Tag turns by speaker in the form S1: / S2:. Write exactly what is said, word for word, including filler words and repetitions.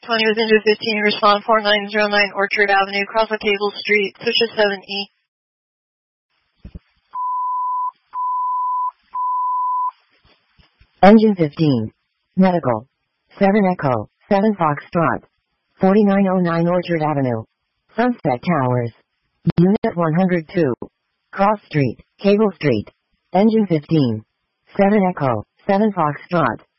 S1: twenty with engine fifteen, respond four nine zero nine Orchard Avenue, Crosswalk Cable Street, Switches seven E.
S2: Engine fifteen. Medical. seven Echo, seven Foxtrot. forty-nine oh nine Orchard Avenue. Sunset Towers. Unit one hundred two. Cross Street, Cable Street. Engine fifteen. seven Echo, seven Foxtrot.